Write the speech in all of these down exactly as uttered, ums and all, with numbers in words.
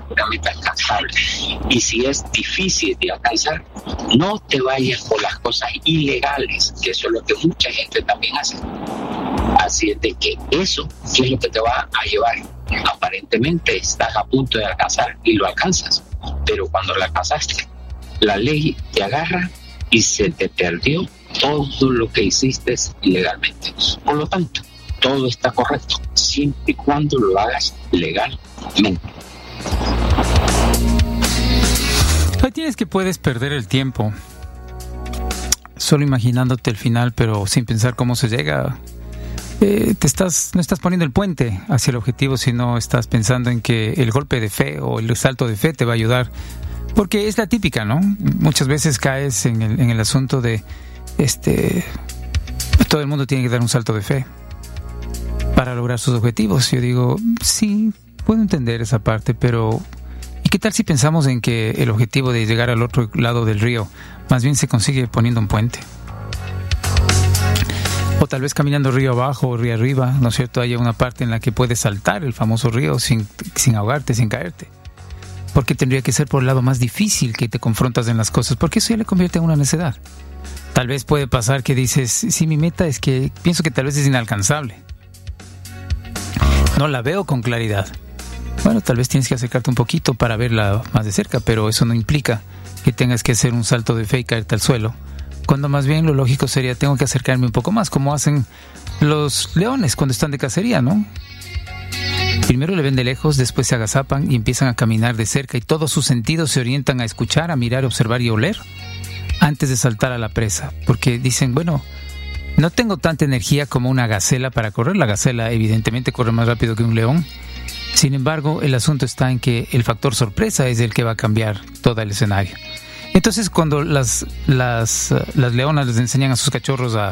una meta alcanzable. Y si es difícil de alcanzar, no te vayas por las cosas ilegales, que eso es lo que mucha gente también hace. Así es de que eso es lo que te va a llevar. Aparentemente estás a punto de alcanzar y lo alcanzas, pero cuando lo alcanzaste, la ley te agarra y se te perdió todo lo que hiciste ilegalmente. Por lo tanto, todo está correcto, siempre y cuando lo hagas legalmente. Ahí tienes que puedes perder el tiempo solo imaginándote el final, pero sin pensar cómo se llega. Eh, te estás no estás poniendo el puente hacia el objetivo, sino estás pensando en que el golpe de fe o el salto de fe te va a ayudar, porque es la típica, ¿no? Muchas veces caes en el, en el asunto de este todo el mundo tiene que dar un salto de fe para lograr sus objetivos. Yo digo, sí, puedo entender esa parte, pero ¿y qué tal si pensamos en que el objetivo de llegar al otro lado del río más bien se consigue poniendo un puente? O tal vez caminando río abajo o río arriba, ¿no es cierto? Haya una parte en la que puedes saltar el famoso río sin, sin ahogarte, sin caerte. ¿Por qué tendría que ser por el lado más difícil que te confrontas en las cosas? Porque eso ya le convierte en una necedad. Tal vez puede pasar que dices, sí, mi meta es que pienso que tal vez es inalcanzable. No la veo con claridad. Bueno, tal vez tienes que acercarte un poquito para verla más de cerca, pero eso no implica que tengas que hacer un salto de fe y caerte al suelo. Cuando más bien lo lógico sería, tengo que acercarme un poco más, como hacen los leones cuando están de cacería, ¿no? Primero le ven de lejos, después se agazapan y empiezan a caminar de cerca y todos sus sentidos se orientan a escuchar, a mirar, observar y oler antes de saltar a la presa, porque dicen, bueno, no tengo tanta energía como una gacela para correr. La gacela evidentemente corre más rápido que un león. Sin embargo, el asunto está en que el factor sorpresa es el que va a cambiar todo el escenario. Entonces, cuando las las, las leonas les enseñan a sus cachorros a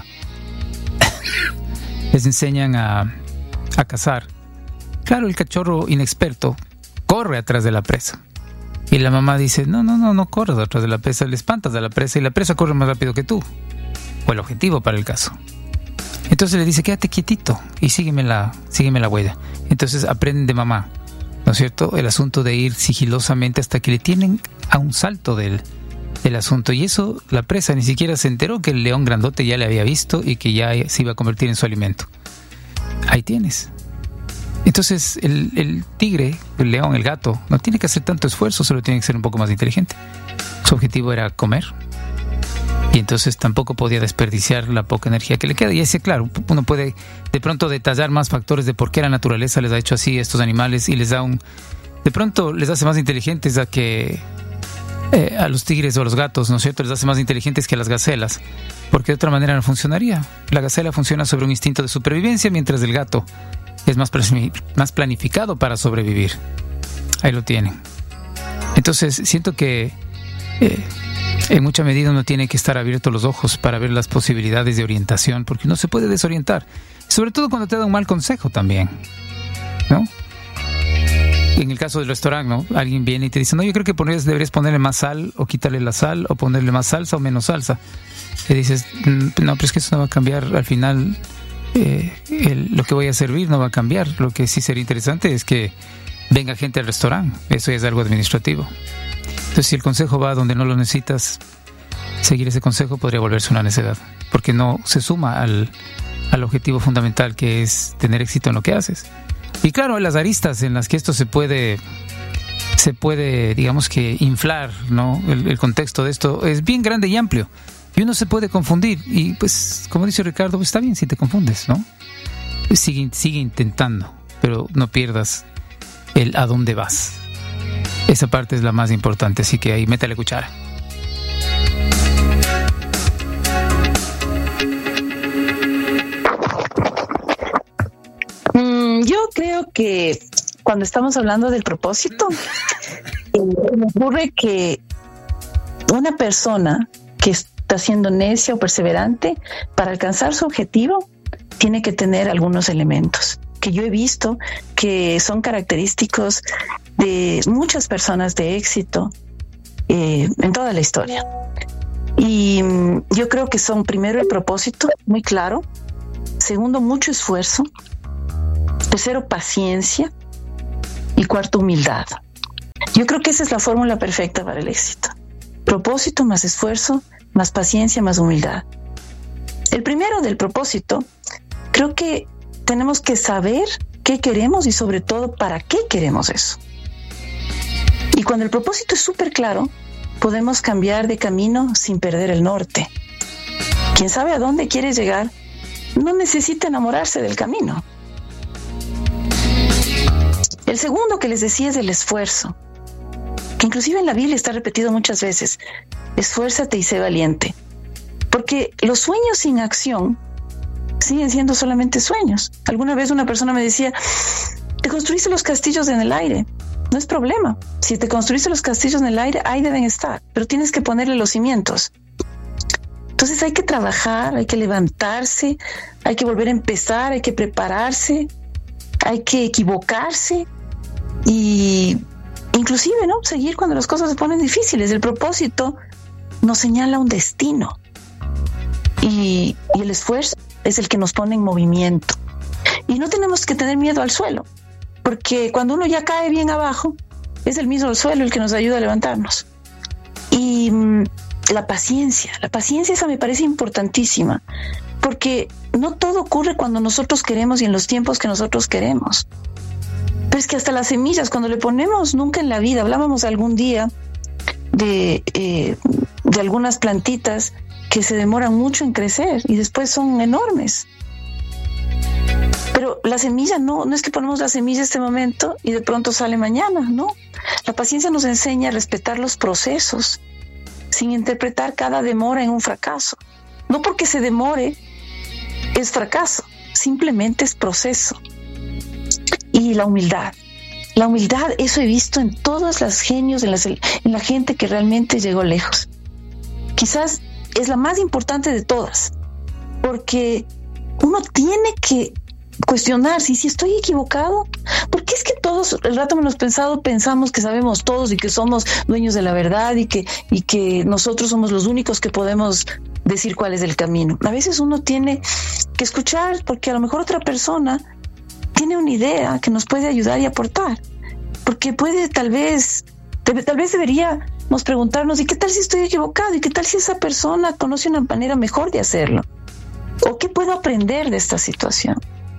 les enseñan a, a cazar, claro, el cachorro inexperto corre atrás de la presa. Y la mamá dice, no, no, no, no corras atrás de la presa, le espantas de la presa y la presa corre más rápido que tú. O el objetivo para el caso. Entonces le dice, quédate quietito y sígueme la, sígueme la huella. Entonces aprenden de mamá, ¿no es cierto? El asunto de ir sigilosamente hasta que le tienen a un salto del, del asunto. Y eso, la presa ni siquiera se enteró que el león grandote ya le había visto y que ya se iba a convertir en su alimento. Ahí tienes. Entonces el, el tigre, el león, el gato, no tiene que hacer tanto esfuerzo, solo tiene que ser un poco más inteligente. Su objetivo era comer. Y entonces tampoco podía desperdiciar la poca energía que le queda. Y ese, claro, uno puede de pronto detallar más factores de por qué la naturaleza les ha hecho así a estos animales y les da un... De pronto les hace más inteligentes a que... Eh, a los tigres o a los gatos, ¿no es cierto? Les hace más inteligentes que a las gacelas. Porque de otra manera no funcionaría. La gacela funciona sobre un instinto de supervivencia, mientras el gato es más, más planificado para sobrevivir. Ahí lo tienen. Entonces, siento que... Eh, En mucha medida uno tiene que estar abierto los ojos para ver las posibilidades de orientación, porque uno se puede desorientar, sobre todo cuando te da un mal consejo también, ¿no? En el caso del restaurante, ¿no? Alguien viene y te dice, no, yo creo que pones, deberías ponerle más sal o quitarle la sal o ponerle más salsa o menos salsa. Y dices, no, pero es que eso no va a cambiar al final, eh, el, lo que voy a servir no va a cambiar. Lo que sí sería interesante es que venga gente al restaurante, eso ya es algo administrativo. Entonces, si el consejo va donde no lo necesitas, seguir ese consejo podría volverse una necedad, porque no se suma al, al objetivo fundamental, que es tener éxito en lo que haces. Y claro, las aristas en las que esto se puede, se puede, digamos que inflar, ¿no? El, el contexto de esto es bien grande y amplio, y uno se puede confundir. Y pues, como dice Ricardo, pues está bien si te confundes, ¿no? Sigue, sigue intentando, pero no pierdas el a dónde vas. Esa parte es la más importante, así que ahí métale cuchara. Mm, yo creo que cuando estamos hablando del propósito, eh, me ocurre que una persona que está siendo necia o perseverante para alcanzar su objetivo tiene que tener algunos elementos que yo he visto que son característicos de muchas personas de éxito eh, en toda la historia. Y mm, yo creo que son, primero, el propósito muy claro; segundo, mucho esfuerzo; tercero, paciencia; y cuarto, humildad. Yo creo que esa es la fórmula perfecta para el éxito. Propósito más esfuerzo, más paciencia, más humildad. El primero del propósito, creo que tenemos que saber qué queremos y sobre todo para qué queremos eso. Y cuando el propósito es súper claro, podemos cambiar de camino sin perder el norte. Quien sabe a dónde quiere llegar, no necesita enamorarse del camino. El segundo que les decía es el esfuerzo, que inclusive en la Biblia está repetido muchas veces. Esfuérzate y sé valiente. Porque los sueños sin acción siguen siendo solamente sueños. Alguna vez una persona me decía, te construiste los castillos en el aire. No es problema. Si te construiste los castillos en el aire, ahí deben estar, pero tienes que ponerle los cimientos. Entonces hay que trabajar, hay que levantarse, hay que volver a empezar, hay que prepararse, hay que equivocarse y inclusive, ¿no?, seguir cuando las cosas se ponen difíciles. El propósito nos señala un destino y, y el esfuerzo es el que nos pone en movimiento. Y no tenemos que tener miedo al suelo, porque cuando uno ya cae bien abajo, es el mismo suelo el que nos ayuda a levantarnos. Y mmm, la paciencia, la paciencia esa me parece importantísima, porque no todo ocurre cuando nosotros queremos y en los tiempos que nosotros queremos. Pero es que hasta las semillas, cuando le ponemos nunca en la vida, hablábamos algún día de, eh, de algunas plantitas que se demoran mucho en crecer y después son enormes. Pero la semilla no, no es que ponemos la semilla este momento y de pronto sale mañana, no. La paciencia nos enseña a respetar los procesos, sin interpretar cada demora en un fracaso. No porque se demore es fracaso, simplemente es proceso. Y la humildad. La humildad, eso he visto en todos los genios, en, las, en la gente que realmente llegó lejos. Quizás es la más importante de todas, porque uno tiene que cuestionarse, y si estoy equivocado, porque es que todos, el rato hemos pensado, pensamos que sabemos todos y que somos dueños de la verdad y que, y que nosotros somos los únicos que podemos decir cuál es el camino. A veces uno tiene que escuchar, porque a lo mejor otra persona tiene una idea que nos puede ayudar y aportar, porque puede tal vez, tal vez deberíamos preguntarnos, ¿y qué tal si estoy equivocado? ¿Y qué tal si esa persona conoce una manera mejor de hacerlo? ¿O qué puedo aprender de esta situación?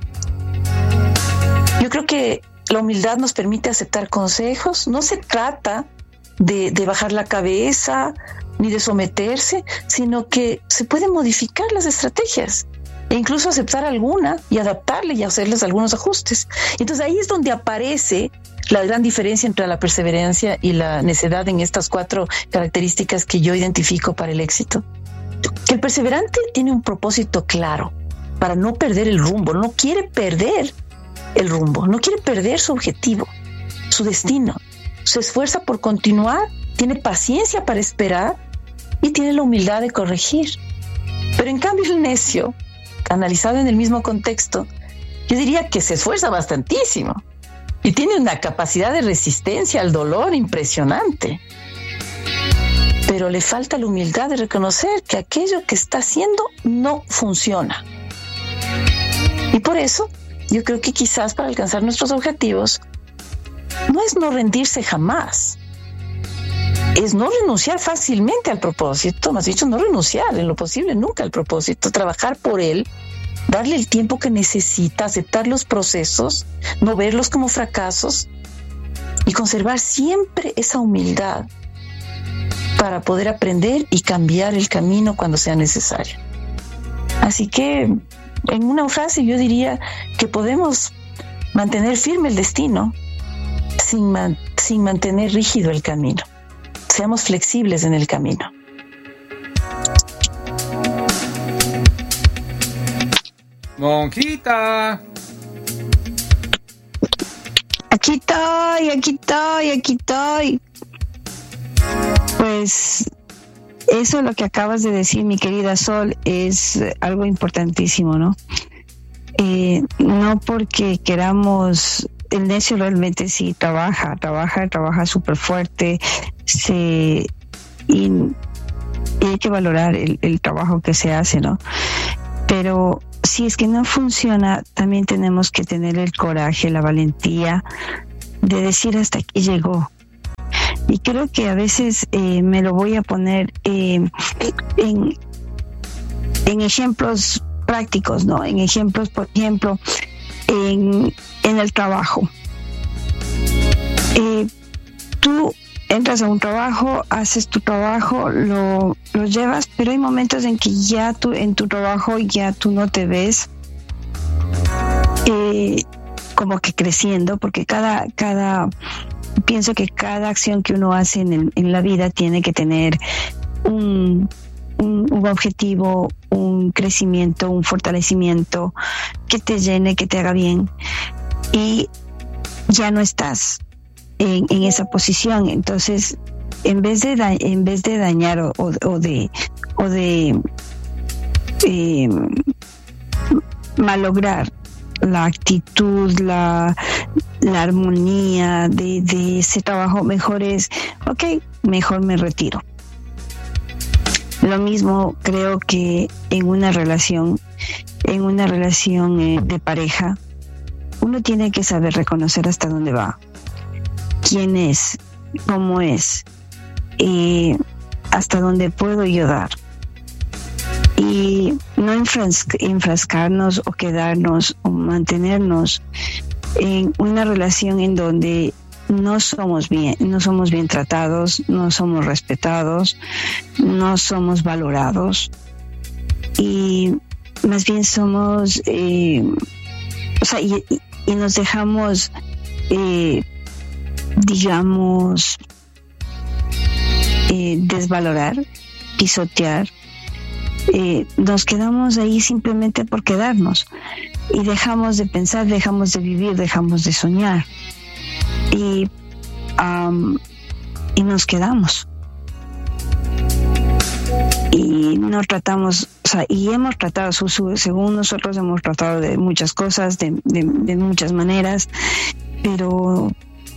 Yo creo que la humildad nos permite aceptar consejos. No se trata de, de bajar la cabeza ni de someterse, sino que se pueden modificar las estrategias e incluso aceptar alguna y adaptarle y hacerles algunos ajustes. Entonces ahí es donde aparece la gran diferencia entre la perseverancia y la necedad en estas cuatro características que yo identifico para el éxito. Que el perseverante tiene un propósito claro para no perder el rumbo, no quiere perder el rumbo, no quiere perder su objetivo, su destino. Se esfuerza por continuar, tiene paciencia para esperar y tiene la humildad de corregir. Pero en cambio el necio, analizado en el mismo contexto, yo diría que se esfuerza bastantísimo y tiene una capacidad de resistencia al dolor impresionante. Pero le falta la humildad de reconocer que aquello que está haciendo no funciona. Y por eso, yo creo que quizás para alcanzar nuestros objetivos, no es no rendirse jamás, es no renunciar fácilmente al propósito, más dicho, no renunciar en lo posible nunca al propósito, trabajar por él, darle el tiempo que necesita, aceptar los procesos, no verlos como fracasos y conservar siempre esa humildad para poder aprender y cambiar el camino cuando sea necesario. Así que, en una frase, yo diría que podemos mantener firme el destino sin, man, sin mantener rígido el camino. Seamos flexibles en el camino. Monjita. Aquí estoy, aquí estoy, aquí estoy. Pues eso lo que acabas de decir, mi querida Sol, es algo importantísimo, ¿no? Eh, no porque queramos, el necio realmente sí trabaja, trabaja, trabaja súper fuerte, se, y, y hay que valorar el, el trabajo que se hace, ¿no? Pero si es que no funciona, también tenemos que tener el coraje, la valentía de decir hasta aquí llegó. Y creo que a veces eh, me lo voy a poner eh, en, en ejemplos prácticos, ¿no? En ejemplos, por ejemplo, en, en el trabajo. Eh, tú entras a un trabajo, haces tu trabajo, lo, lo llevas, pero hay momentos en que ya tú, en tu trabajo ya tú no te ves eh, como que creciendo, porque cada, cada, pienso que cada acción que uno hace en, el, en la vida tiene que tener un, un, un objetivo, un crecimiento, un fortalecimiento que te llene, que te haga bien, y ya no estás en, en esa posición. Entonces, en vez de da, en vez de dañar o, o, o de o de eh, malograr la actitud, la, la armonía de, de ese trabajo, mejor es, ok, mejor me retiro. Lo mismo creo que en una relación, en una relación eh, de pareja, uno tiene que saber reconocer hasta dónde va, quién es, cómo es, eh, hasta dónde puedo yo dar. Y no enfras- enfrascarnos o quedarnos o mantenernos en una relación en donde no somos bien, no somos bien tratados, no somos respetados, no somos valorados, y más bien somos, eh, o sea, y, y nos dejamos, eh, digamos, eh, desvalorar, pisotear. Eh, nos quedamos ahí simplemente por quedarnos y dejamos de pensar, dejamos de vivir, dejamos de soñar y, um, y nos quedamos y no tratamos, o sea, y hemos tratado, su, su, según nosotros hemos tratado de muchas cosas, de, de, de muchas maneras, pero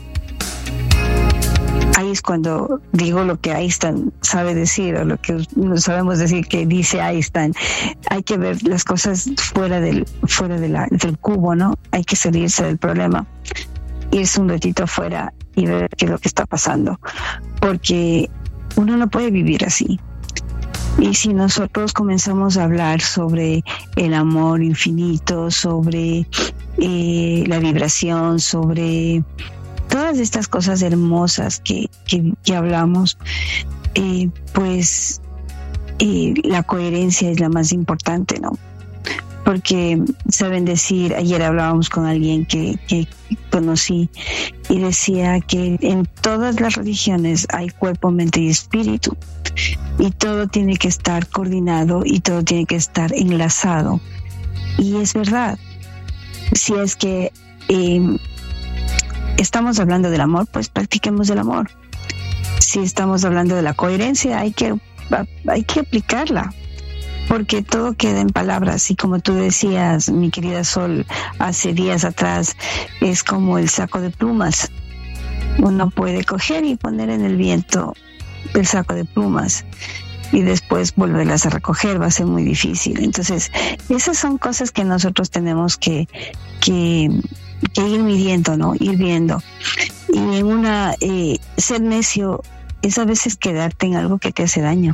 ahí es cuando digo lo que Einstein sabe decir, o lo que no sabemos decir que dice Einstein. Hay que ver las cosas fuera del fuera de la, del cubo, ¿no? Hay que salirse del problema, irse un ratito afuera y ver qué es lo que está pasando, porque uno no puede vivir así. Y si nosotros comenzamos a hablar sobre el amor infinito, sobre eh, la vibración, sobre todas estas cosas hermosas que, que, que hablamos, eh, pues eh, la coherencia es la más importante, ¿no? Porque saben decir, ayer hablábamos con alguien que, que conocí y decía que en todas las religiones hay cuerpo, mente y espíritu, y todo tiene que estar coordinado y todo tiene que estar enlazado. Y es verdad. Si es que eh, estamos hablando del amor, pues practiquemos el amor. Si estamos hablando de la coherencia, hay que, hay que aplicarla, porque todo queda en palabras. Y como tú decías, mi querida Sol, hace días atrás, es como el saco de plumas. Uno puede coger y poner en el viento el saco de plumas y después volverlas a recoger, va a ser muy difícil. Entonces, esas son cosas que nosotros tenemos que, que, que ir midiendo, ¿no? Ir viendo. Y en una, eh, ser necio es a veces quedarte en algo que te hace daño.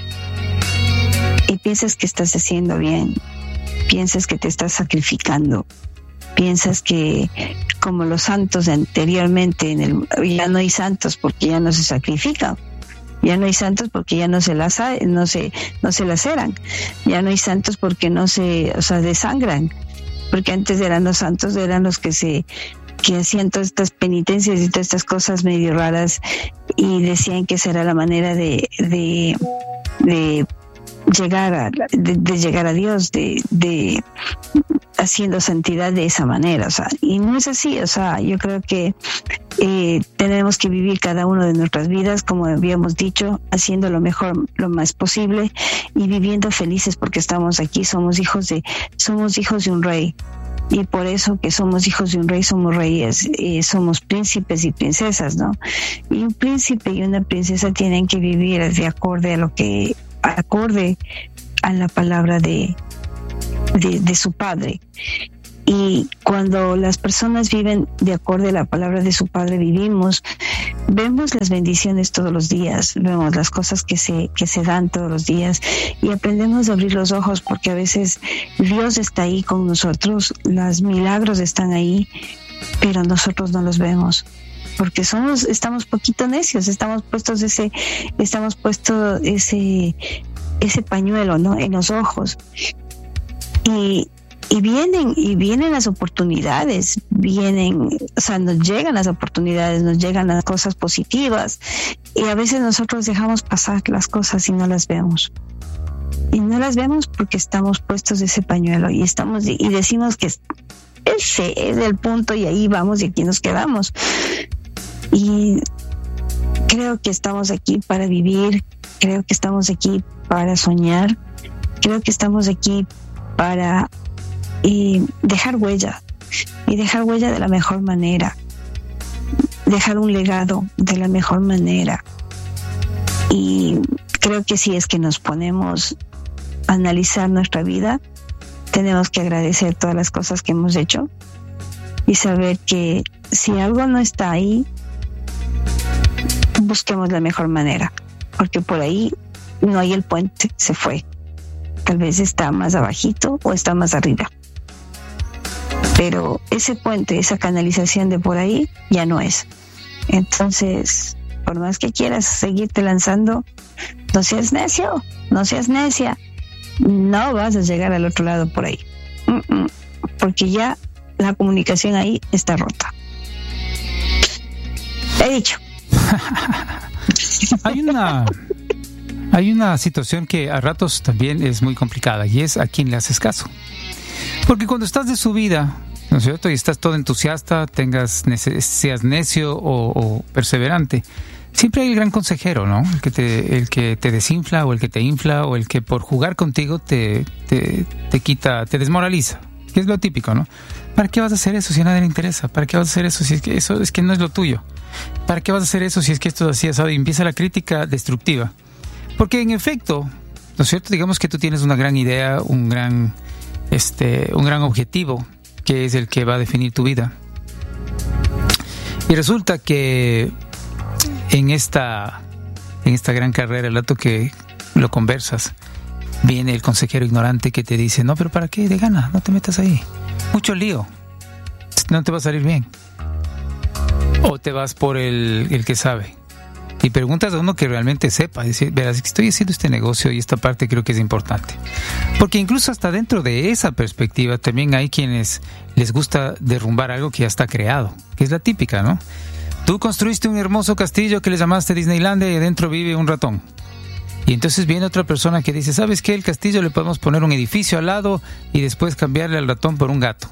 Y piensas que estás haciendo bien, piensas que te estás sacrificando, piensas que como los santos anteriormente, en el, ya no hay santos porque ya no se sacrifican. Ya no hay santos porque ya no se las no se no se laceran. Ya no hay santos porque no se, o sea, desangran. Porque antes eran los santos, eran los que se que hacían todas estas penitencias y todas estas cosas medio raras y decían que esa era la manera de de, de llegar a de, de llegar a Dios, de de haciendo santidad de esa manera, o sea, y no es así. O sea, yo creo que eh, tenemos que vivir cada uno de nuestras vidas, como habíamos dicho, haciendo lo mejor, lo más posible y viviendo felices porque estamos aquí, somos hijos de, somos hijos de un rey. Y por eso que somos hijos de un rey, somos reyes, eh, somos príncipes y princesas, ¿no? Y un príncipe y una princesa tienen que vivir de acorde a lo que, acorde a la palabra de De, de su padre. Y cuando las personas viven de acuerdo a la palabra de su padre, vivimos vemos las bendiciones todos los días, vemos las cosas que se, que se dan todos los días y aprendemos a abrir los ojos porque a veces Dios está ahí con nosotros, los milagros están ahí, pero nosotros no los vemos. Porque somos, estamos poquito necios, estamos puestos ese, estamos puestos ese, ese pañuelo, ¿no? En los ojos. Y, y vienen, y vienen las oportunidades, vienen, o sea, nos llegan las oportunidades, nos llegan las cosas positivas, y a veces nosotros dejamos pasar las cosas y no las vemos. Y no las vemos porque estamos puestos ese pañuelo y estamos, y decimos que ese es el punto y ahí vamos y aquí nos quedamos. Y creo que estamos aquí para vivir, creo que estamos aquí para soñar, creo que estamos aquí para eh, dejar huella, y dejar huella de la mejor manera, dejar un legado de la mejor manera. Y creo que si es que nos ponemos a analizar nuestra vida, tenemos que agradecer todas las cosas que hemos hecho y saber que si algo no está ahí, busquemos la mejor manera, porque por ahí no hay el puente, se fue. Tal vez está más abajito o está más arriba. Pero ese puente, esa canalización de por ahí, ya no es. Entonces, por más que quieras seguirte lanzando, no seas necio, no seas necia. No vas a llegar al otro lado por ahí. Mm-mm, porque ya la comunicación ahí está rota. He dicho. Hay una hay una situación que a ratos también es muy complicada y es a quién le haces caso. Porque cuando estás de subida, ¿no es cierto? Y estás todo entusiasta, tengas seas necio o, o perseverante, siempre hay el gran consejero, ¿no? El que te el que te desinfla o el que te infla o el que por jugar contigo te te, te quita, te desmoraliza, que es lo típico, ¿no? ¿Para qué vas a hacer eso si a nadie le interesa? ¿Para qué vas a hacer eso si es que eso es que no es lo tuyo? ¿Para qué vas a hacer eso si es que esto es así, así? Y empieza la crítica destructiva. Porque en efecto, ¿no es cierto? Digamos que tú tienes una gran idea, un gran, este, un gran objetivo, que es el que va a definir tu vida. Y resulta que en esta, en esta gran carrera, el rato que lo conversas, viene el consejero ignorante que te dice, no, pero ¿para qué? De gana, no te metas ahí. Mucho lío. No te va a salir bien. O te vas por el, el que sabe. Y preguntas a uno que realmente sepa. Decir, verás, estoy haciendo este negocio y esta parte creo que es importante. Porque incluso hasta dentro de esa perspectiva también hay quienes les gusta derrumbar algo que ya está creado. Que es la típica, ¿no? Tú construiste un hermoso castillo que le llamaste Disneylandia y adentro vive un ratón. Y entonces viene otra persona que dice, ¿sabes qué? El castillo le podemos poner un edificio al lado y después cambiarle al ratón por un gato.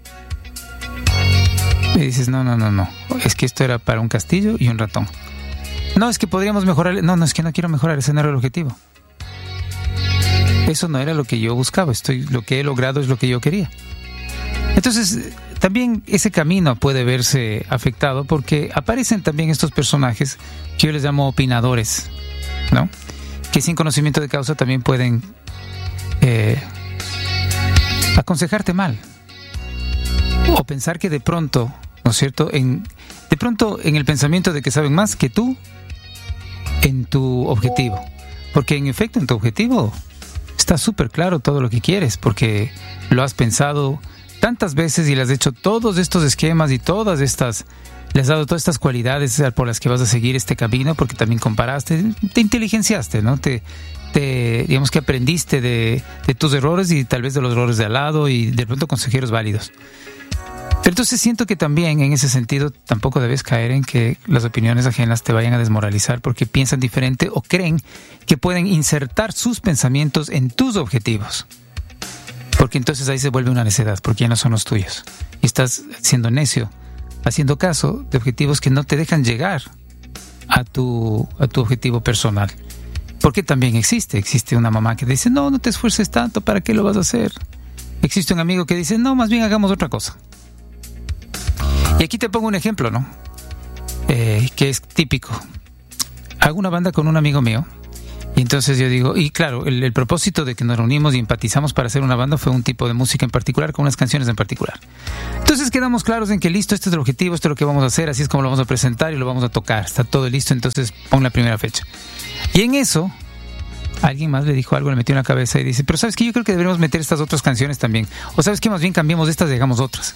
Y dices, no, no, no, no. Es que esto era para un castillo y un ratón. No, es que podríamos mejorar. No, no, es que no quiero mejorar. Ese no era el objetivo. Eso no era lo que yo buscaba. Estoy, lo que he logrado es lo que yo quería. Entonces, también ese camino puede verse afectado porque aparecen también estos personajes que yo les llamo opinadores, ¿no? Que sin conocimiento de causa también pueden eh, aconsejarte mal. O pensar que de pronto, ¿no es cierto? En, de pronto en el pensamiento de que saben más que tú en tu objetivo. Porque en efecto en tu objetivo está súper claro todo lo que quieres, porque lo has pensado tantas veces y le has hecho todos estos esquemas y todas estas, le has dado todas estas cualidades por las que vas a seguir este camino, porque también comparaste, te inteligenciaste, ¿no? Te, te digamos que aprendiste de, de tus errores y tal vez de los errores de al lado y de pronto consejeros válidos. Pero entonces siento que también en ese sentido tampoco debes caer en que las opiniones ajenas te vayan a desmoralizar porque piensan diferente o creen que pueden insertar sus pensamientos en tus objetivos. Porque entonces ahí se vuelve una necedad, porque ya no son los tuyos. Y estás siendo necio, haciendo caso de objetivos que no te dejan llegar a tu, a tu objetivo personal. Porque también existe, existe una mamá que dice, no, no te esfuerces tanto, ¿para qué lo vas a hacer? Existe un amigo que dice, no, más bien hagamos otra cosa. Y aquí te pongo un ejemplo, ¿no? Eh, que es típico. Hago una banda con un amigo mío Y entonces yo digo, y claro, el, el propósito de que nos reunimos y empatizamos para hacer una banda fue un tipo de música en particular, con unas canciones en particular. Entonces quedamos claros en que listo, este es el objetivo, esto es lo que vamos a hacer, así es como lo vamos a presentar y lo vamos a tocar. Está todo listo, entonces pon la primera fecha. Y en eso, alguien más le dijo algo, le metió en la cabeza y dice, pero ¿sabes qué? Yo creo que deberíamos meter estas otras canciones también. O ¿sabes qué? Más bien cambiemos estas y hagamos otras.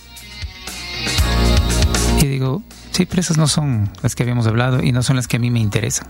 Y digo, sí, pero esas no son las que habíamos hablado y no son las que a mí me interesan.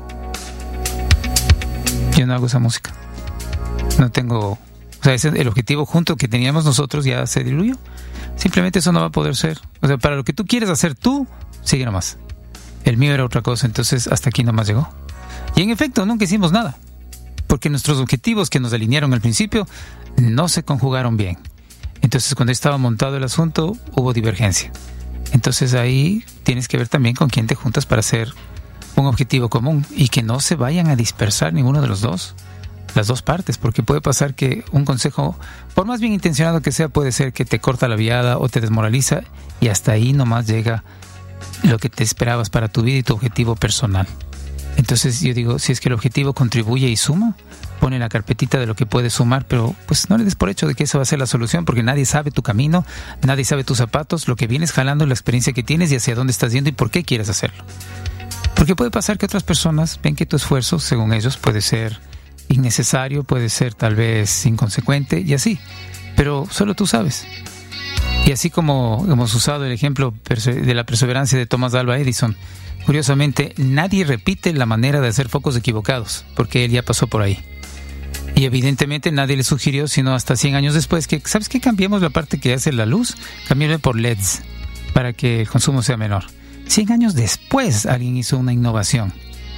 Yo no hago esa música. No tengo... O sea, ese, el objetivo junto que teníamos nosotros ya se diluyó. Simplemente eso no va a poder ser. O sea, para lo que tú quieres hacer tú, sigue nomás. El mío era otra cosa, entonces hasta aquí nomás llegó. Y en efecto, nunca hicimos nada. Porque nuestros objetivos que nos alinearon al principio no se conjugaron bien. Entonces, cuando estaba montado el asunto, hubo divergencia. Entonces ahí tienes que ver también con quién te juntas para hacer un objetivo común y que no se vayan a dispersar ninguno de los dos, las dos partes, porque puede pasar que un consejo, por más bien intencionado que sea, puede ser que te corta la viada o te desmoraliza y hasta ahí nomás llega lo que te esperabas para tu vida y tu objetivo personal. Entonces yo digo, si es que el objetivo contribuye y suma, pone la carpetita de lo que puede sumar, pero pues no le des por hecho de que eso va a ser la solución, porque nadie sabe tu camino, nadie sabe tus zapatos, lo que vienes jalando, la experiencia que tienes y hacia dónde estás yendo y por qué quieres hacerlo. Porque puede pasar que otras personas ven que tu esfuerzo, según ellos, puede ser innecesario, puede ser tal vez inconsecuente y así, pero solo tú sabes. Y así como hemos usado el ejemplo de la perseverancia de Thomas Alva Edison, curiosamente nadie repite la manera de hacer focos equivocados, porque él ya pasó por ahí. Y evidentemente nadie le sugirió, sino hasta cien años después, que ¿sabes qué? Cambiemos la parte que hace la luz, cambiémosla por L E Ds, para que el consumo sea menor. Cien años después alguien hizo una innovación.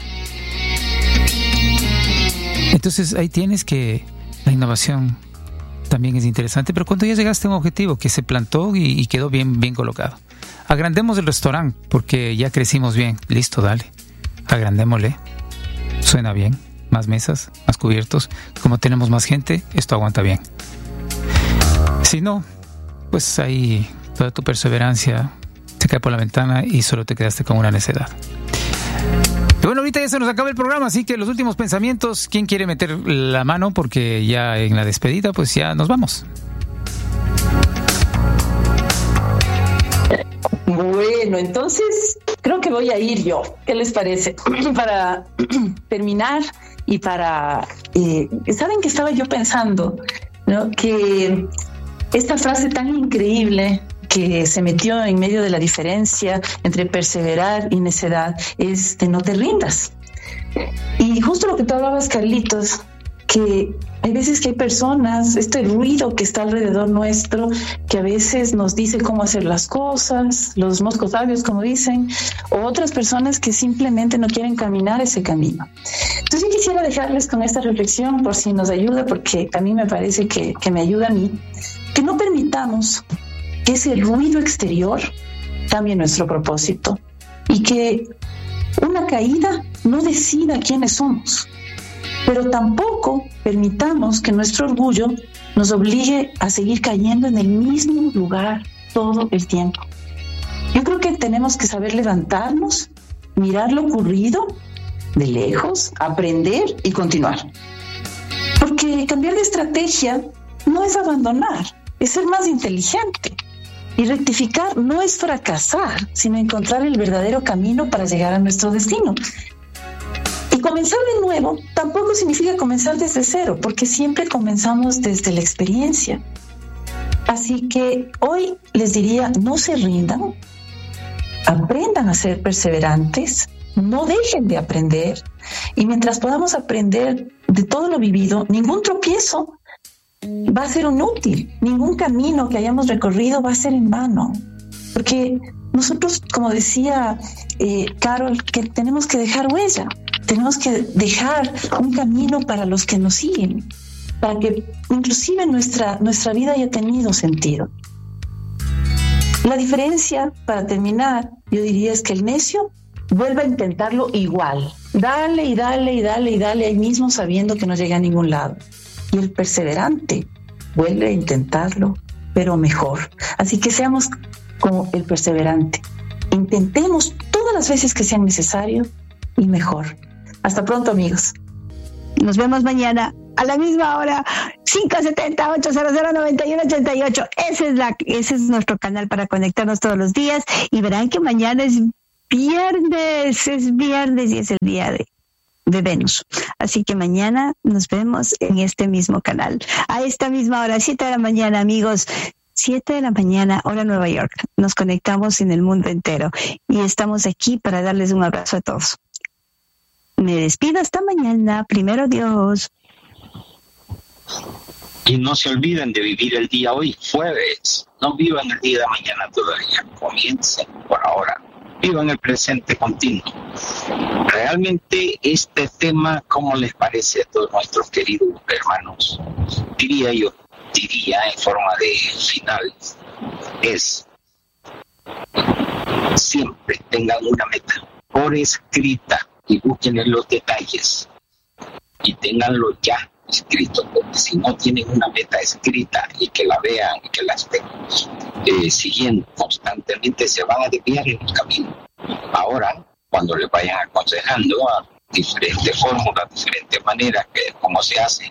Entonces ahí tienes que la innovación también es interesante, pero cuando ya llegaste a un objetivo que se plantó y, y quedó bien, bien colocado. Agrandemos el restaurante porque ya crecimos bien. Listo, dale. Agrandémosle. Suena bien. Más mesas, más cubiertos. Como tenemos más gente, esto aguanta bien. Si no, pues ahí toda tu perseverancia se cae por la ventana y solo te quedaste con una necedad. Y bueno, ahorita ya se nos acaba el programa, así que los últimos pensamientos, ¿quién quiere meter la mano? Porque ya en la despedida, pues ya nos vamos. Bueno, entonces creo que voy a ir yo. ¿Qué les parece? Para terminar y para... Eh, ¿saben que estaba yo pensando? ¿No? Que esta frase tan increíble que se metió en medio de la diferencia entre perseverar y necedad es de no te rindas. Y justo lo que tú hablabas, Carlitos, que hay veces que hay personas, este ruido que está alrededor nuestro, que a veces nos dice cómo hacer las cosas, los moscos sabios, como dicen, o otras personas que simplemente no quieren caminar ese camino. Entonces yo quisiera dejarles con esta reflexión por si nos ayuda, porque a mí me parece que, que me ayuda a mí, que no permitamos que ese ruido exterior cambie nuestro propósito y que una caída no decida quiénes somos. Pero tampoco permitamos que nuestro orgullo nos obligue a seguir cayendo en el mismo lugar todo el tiempo. Yo creo que tenemos que saber levantarnos, mirar lo ocurrido de lejos, aprender y continuar. Porque cambiar de estrategia no es abandonar, es ser más inteligente. Y rectificar no es fracasar, sino encontrar el verdadero camino para llegar a nuestro destino. Y comenzar de nuevo tampoco significa comenzar desde cero, porque siempre comenzamos desde la experiencia. Así que hoy les diría, no se rindan, aprendan a ser perseverantes, no dejen de aprender, y mientras podamos aprender de todo lo vivido, ningún tropiezo va a ser inútil, ningún camino que hayamos recorrido va a ser en vano, porque nosotros, como decía eh, Carol, que tenemos que dejar huella, tenemos que dejar un camino para los que nos siguen, para que inclusive nuestra, nuestra vida haya tenido sentido. La diferencia, para terminar, yo diría es que el necio vuelve a intentarlo igual, dale y dale y dale y dale ahí mismo sabiendo que no llega a ningún lado. Y el perseverante vuelve a intentarlo, pero mejor. Así que seamos como el perseverante. Intentemos todas las veces que sean necesarios y mejor. Hasta pronto, amigos. Nos vemos mañana a la misma hora, cinco setenta, ochocientos, noventa y uno, ochenta y ocho. Ese es, la, ese es nuestro canal para conectarnos todos los días. Y verán que mañana es viernes, es viernes y es el día de, de Venus. Así que mañana nos vemos en este mismo canal. A esta misma hora, siete de la mañana, amigos. siete de la mañana, hora Nueva York. Nos conectamos en el mundo entero. Y estamos aquí para darles un abrazo a todos. Me despido hasta mañana. Primero Dios. Y no se olviden de vivir el día hoy, jueves. No vivan el día de mañana todavía. Comiencen por ahora. Vivan el presente continuo. Realmente este tema, ¿cómo les parece a todos nuestros queridos hermanos? Diría yo, diría en forma de final, es siempre tengan una meta por escrita y busquen los detalles y tenganlo ya escrito, porque si no tienen una meta escrita y que la vean y que la estén eh, siguiendo constantemente, se van a desviar en el camino. Ahora, cuando les vayan aconsejando a diferentes fórmulas, diferentes maneras, que cómo se hace,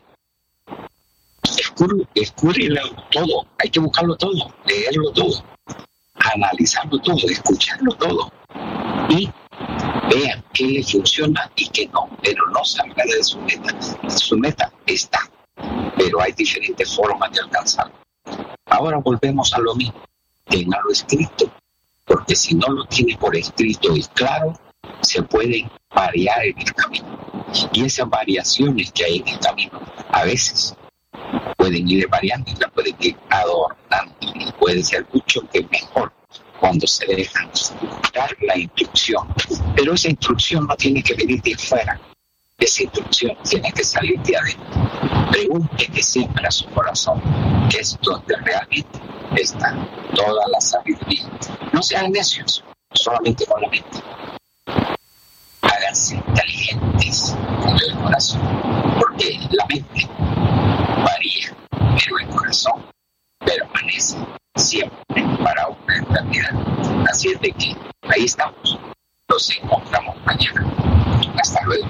escúrrelo todo, hay que buscarlo todo, leerlo todo, analizarlo todo, escucharlo todo y vean qué le funciona y qué no, pero no salga de su meta. Su meta está, pero hay diferentes formas de alcanzarlo. Ahora volvemos a lo mismo, ténganlo escrito, porque si no lo tiene por escrito y claro, se pueden variar en el camino. Y esas variaciones que hay en el camino, a veces pueden ir variando y la pueden ir adornando, y puede ser mucho que mejor cuando se dejan dar la instrucción. Pero esa instrucción no tiene que venir de fuera, esa instrucción tiene que salir de adentro. Pregúntele siempre a su corazón, que es donde realmente está toda la sabiduría. No sean necios, solamente con la mente. Háganse inteligentes con el corazón, porque la mente varía, pero el corazón permanece siempre para una eternidad. Así es de que ahí estamos. Nos encontramos mañana. Hasta luego.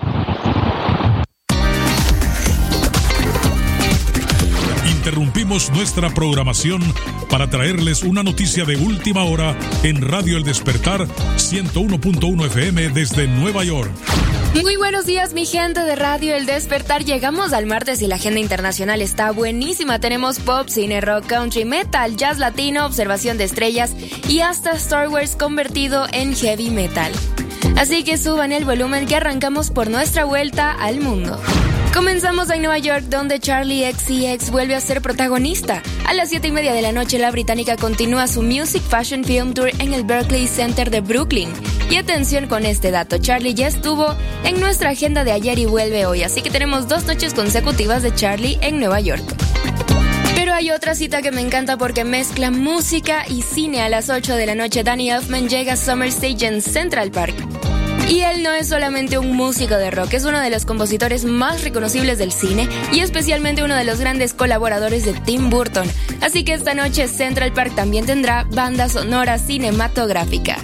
Interrumpimos nuestra programación para traerles una noticia de última hora en Radio El Despertar ciento uno punto uno F M desde Nueva York. Muy buenos días, mi gente de Radio El Despertar. Llegamos al martes y la agenda internacional está buenísima. Tenemos pop, cine, rock, country, metal, jazz latino, observación de estrellas y hasta Star Wars convertido en heavy metal. Así que suban el volumen que arrancamos por nuestra vuelta al mundo. Comenzamos en Nueva York, donde Charli X C X vuelve a ser protagonista. A las siete y media de la noche, la británica continúa su Music Fashion Film Tour en el Berkeley Center de Brooklyn. Y atención con este dato, Charli ya estuvo en nuestra agenda de ayer y vuelve hoy, así que tenemos dos noches consecutivas de Charli en Nueva York. Pero hay otra cita que me encanta porque mezcla música y cine. A las ocho de la noche, Danny Elfman llega a Summer Stage en Central Park. Y él no es solamente un músico de rock, es uno de los compositores más reconocibles del cine y especialmente uno de los grandes colaboradores de Tim Burton. Así que esta noche Central Park también tendrá banda sonora cinematográfica.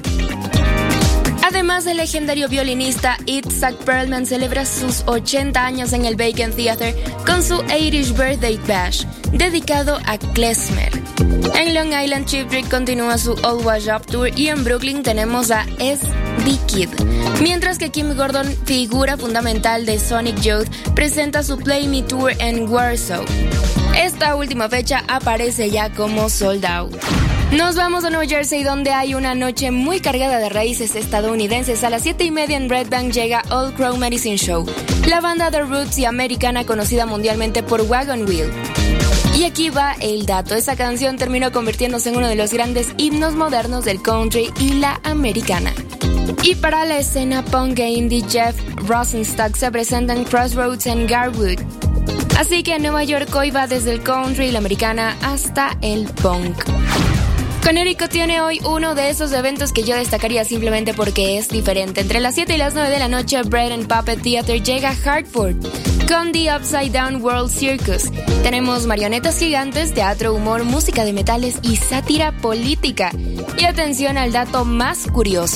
Además, el legendario violinista Itzhak Perlman celebra sus ochenta años en el Beacon Theatre con su ochentath Birthday Bash, dedicado a klezmer. En Long Island, Cheap Trick continúa su All Wash Up Tour y en Brooklyn tenemos a S D Kid. Mientras que Kim Gordon, figura fundamental de Sonic Youth, presenta su Play Me Tour en Warsaw. Esta última fecha aparece ya como sold out. Nos vamos a Nueva Jersey, donde hay una noche muy cargada de raíces estadounidenses. A las siete y media en Red Bank llega Old Crow Medicine Show, la banda de roots y americana conocida mundialmente por Wagon Wheel. Y aquí va el dato, esa canción terminó convirtiéndose en uno de los grandes himnos modernos del country y la americana. Y para la escena punk e indie, Jeff Rosenstock se presenta en Crossroads en Garwood. Así que en Nueva York hoy va desde el country y la americana hasta el punk. Connecticut tiene hoy uno de esos eventos que yo destacaría simplemente porque es diferente. Entre las siete y las nueve de la noche, Bread and Puppet Theater llega a Hartford con The Upside Down World Circus. Tenemos marionetas gigantes, teatro, humor, música de metales y sátira política. Y atención al dato más curioso.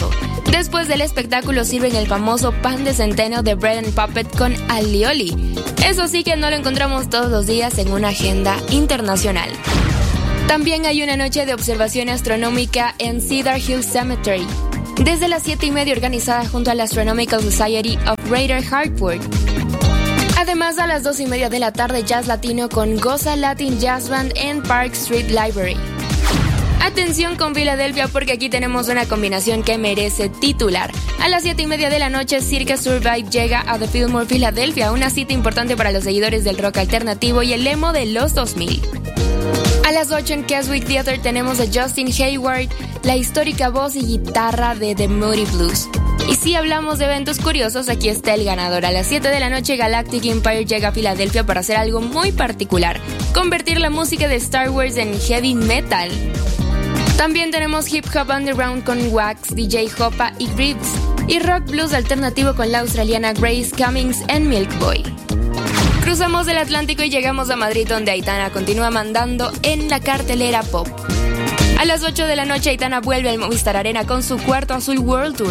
Después del espectáculo sirven el famoso pan de centeno de bread and puppet con alioli. Eso sí que no lo encontramos todos los días en una agenda internacional. También hay una noche de observación astronómica en Cedar Hill Cemetery, desde las siete y media, organizada junto a la Astronomical Society of Greater Hartford. Además, a las dos y media de la tarde, Jazz Latino con Goza Latin Jazz Band en Park Street Library. Atención con Filadelfia, porque aquí tenemos una combinación que merece titular. A las siete y media de la noche, Circa Survive llega a The Fillmore, Filadelfia, una cita importante para los seguidores del rock alternativo y el emo de los dos mil. A las ocho en Keswick Theater tenemos a Justin Hayward, la histórica voz y guitarra de The Moody Blues. Y si hablamos de eventos curiosos, aquí está el ganador. A las siete de la noche, Galactic Empire llega a Filadelfia para hacer algo muy particular: convertir la música de Star Wars en heavy metal. También tenemos Hip Hop Underground con Wax, D J Hopa y Grips, y Rock Blues alternativo con la australiana Grace Cummings en Milk Boy. Cruzamos el Atlántico y llegamos a Madrid, donde Aitana continúa mandando en la cartelera pop. A las ocho de la noche, Aitana vuelve al Movistar Arena con su cuarto Azul World Tour.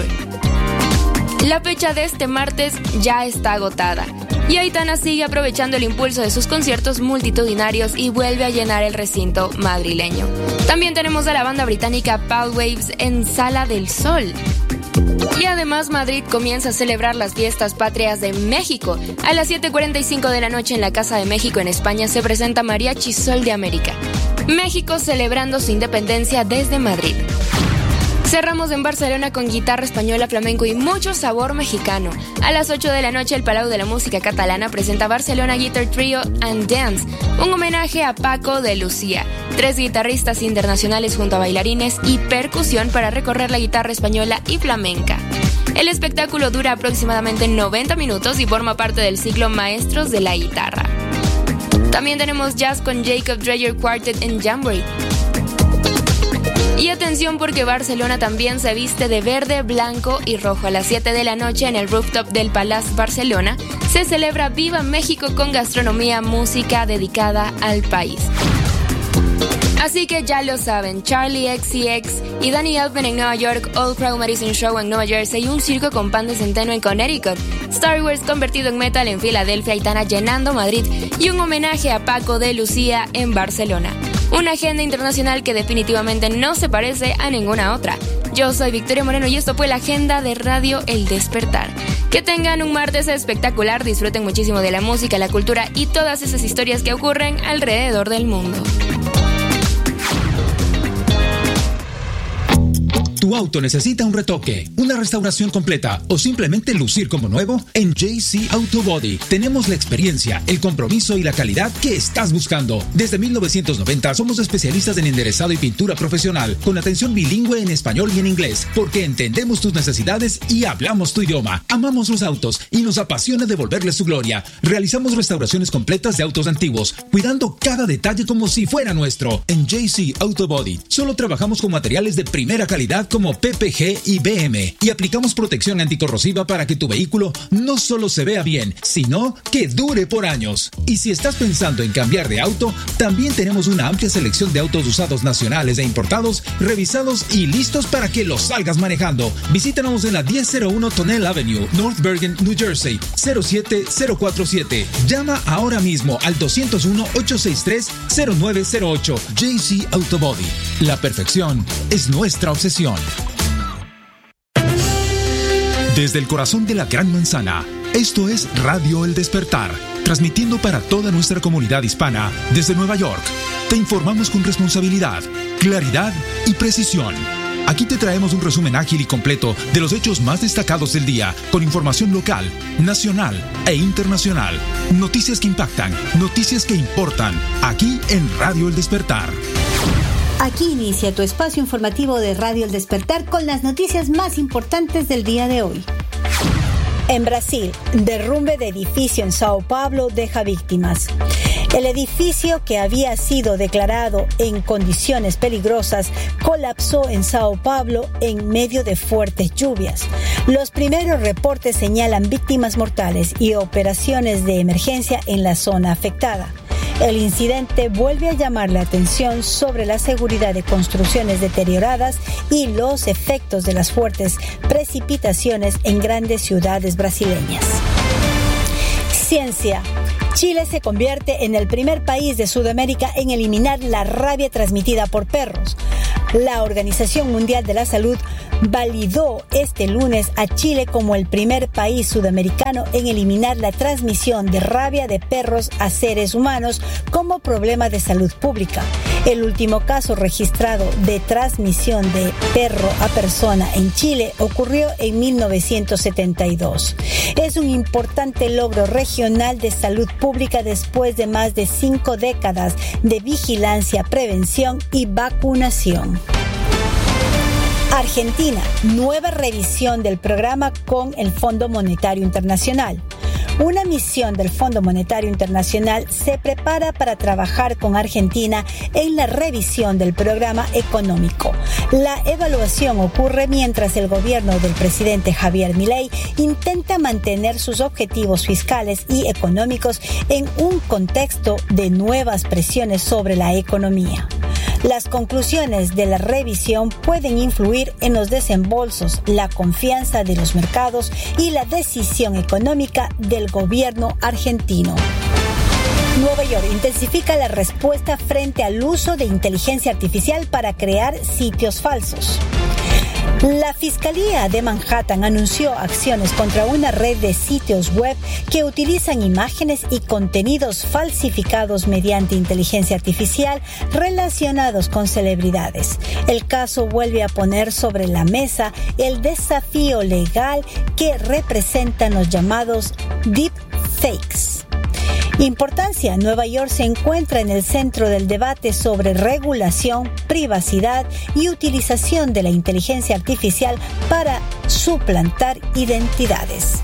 La fecha de este martes ya está agotada, y Aitana sigue aprovechando el impulso de sus conciertos multitudinarios y vuelve a llenar el recinto madrileño. También tenemos a la banda británica Pal Waves en Sala del Sol. Y además, Madrid comienza a celebrar las fiestas patrias de México. A las siete cuarenta y cinco de la noche, en la Casa de México en España, se presenta Mariachi Sol de América. México celebrando su independencia desde Madrid. Cerramos en Barcelona con guitarra española, flamenco y mucho sabor mexicano. A las ocho de la noche, el Palau de la Música Catalana presenta Barcelona Guitar Trio and Dance, un homenaje a Paco de Lucía. Tres guitarristas internacionales junto a bailarines y percusión para recorrer la guitarra española y flamenca. El espectáculo dura aproximadamente noventa minutos y forma parte del ciclo Maestros de la Guitarra. También tenemos jazz con Jacob Dreyer Quartet en Jamboree. Y atención, porque Barcelona también se viste de verde, blanco y rojo. A las siete de la noche, en el rooftop del Palace Barcelona, se celebra Viva México con gastronomía, música dedicada al país. Así que ya lo saben, Charlie X C X y Danny Elfman en Nueva York, All Crow Medicine Show en Nueva Jersey, un circo con pan de centeno en Connecticut, Star Wars convertido en metal en Filadelfia, Aitana llenando Madrid y un homenaje a Paco de Lucía en Barcelona. Una agenda internacional que definitivamente no se parece a ninguna otra. Yo soy Victoria Moreno y esto fue la agenda de Radio El Despertar. Que tengan un martes espectacular, disfruten muchísimo de la música, la cultura y todas esas historias que ocurren alrededor del mundo. ¿Tu auto necesita un retoque, una restauración completa o simplemente lucir como nuevo? En J C Auto Body tenemos la experiencia, el compromiso y la calidad que estás buscando. Desde mil novecientos noventa somos especialistas en enderezado y pintura profesional, con atención bilingüe en español y en inglés, porque entendemos tus necesidades y hablamos tu idioma. Amamos los autos y nos apasiona devolverles su gloria. Realizamos restauraciones completas de autos antiguos, cuidando cada detalle como si fuera nuestro. En J C Auto Body solo trabajamos con materiales de primera calidad como P P G y B M, y aplicamos protección anticorrosiva para que tu vehículo no solo se vea bien, sino que dure por años. Y si estás pensando en cambiar de auto, también tenemos una amplia selección de autos usados nacionales e importados, revisados y listos para que los salgas manejando. Visítanos en la diez cero uno Tonnelle Avenue, North Bergen, New Jersey, cero siete cero cuatro siete. Llama ahora mismo al dos cero uno, ocho seis tres, cero nueve cero ocho. J C Auto Body. La perfección es nuestra obsesión. Desde el corazón de la Gran Manzana, esto es Radio El Despertar, transmitiendo para toda nuestra comunidad hispana desde Nueva York. Te informamos con responsabilidad, claridad y precisión. Aquí te traemos un resumen ágil y completo de los hechos más destacados del día, con información local, nacional e internacional. Noticias que impactan, noticias que importan, aquí en Radio El Despertar. Aquí inicia tu espacio informativo de Radio El Despertar con las noticias más importantes del día de hoy. En Brasil, derrumbe de edificio en Sao Paulo deja víctimas. El edificio, que había sido declarado en condiciones peligrosas, colapsó en Sao Paulo en medio de fuertes lluvias. Los primeros reportes señalan víctimas mortales y operaciones de emergencia en la zona afectada. El incidente vuelve a llamar la atención sobre la seguridad de construcciones deterioradas y los efectos de las fuertes precipitaciones en grandes ciudades brasileñas. Ciencia. Chile se convierte en el primer país de Sudamérica en eliminar la rabia transmitida por perros. La Organización Mundial de la Salud validó este lunes a Chile como el primer país sudamericano en eliminar la transmisión de rabia de perros a seres humanos como problema de salud pública. El último caso registrado de transmisión de perro a persona en Chile ocurrió en mil novecientos setenta y dos. Es un importante logro regional de salud pública después de más de cinco décadas de vigilancia, prevención y vacunación. Argentina, nueva revisión del programa con el Fondo Monetario Internacional. Una misión del Fondo Monetario Internacional se prepara para trabajar con Argentina en la revisión del programa económico. La evaluación ocurre mientras el gobierno del presidente Javier Milei intenta mantener sus objetivos fiscales y económicos en un contexto de nuevas presiones sobre la economía. Las conclusiones de la revisión pueden influir en los desembolsos, la confianza de los mercados y la decisión económica del gobierno argentino. Nueva York intensifica la respuesta frente al uso de inteligencia artificial para crear sitios falsos. La Fiscalía de Manhattan anunció acciones contra una red de sitios web que utilizan imágenes y contenidos falsificados mediante inteligencia artificial relacionados con celebridades. El caso vuelve a poner sobre la mesa el desafío legal que representan los llamados deepfakes. Importancia. Nueva York se encuentra en el centro del debate sobre regulación, privacidad y utilización de la inteligencia artificial para suplantar identidades.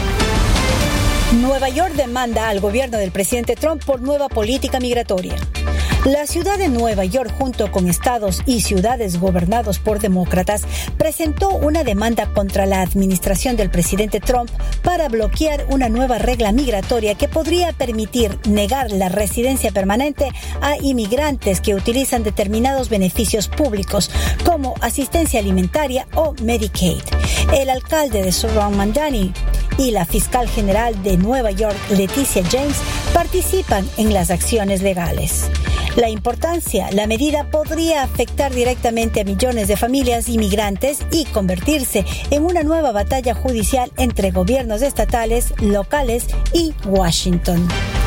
Nueva York demanda al gobierno del presidente Trump por nueva política migratoria. La ciudad de Nueva York, junto con estados y ciudades gobernados por demócratas, presentó una demanda contra la administración del presidente Trump para bloquear una nueva regla migratoria que podría permitir negar la residencia permanente a inmigrantes que utilizan determinados beneficios públicos, como asistencia alimentaria o Medicaid. El alcalde de Surround Mandani y la fiscal general de Nueva York, Leticia James, participan en las acciones legales. La importancia, la medida podría afectar directamente a millones de familias inmigrantes y convertirse en una nueva batalla judicial entre gobiernos estatales, locales y Washington.